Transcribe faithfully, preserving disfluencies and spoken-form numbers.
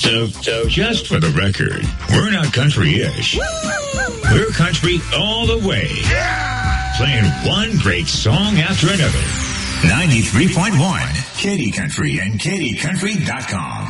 So, so just for the record, we're not country-ish. We're country all the way. Yeah! Playing one great song after another. ninety-three point one, Katy Country and Katy Country dot com.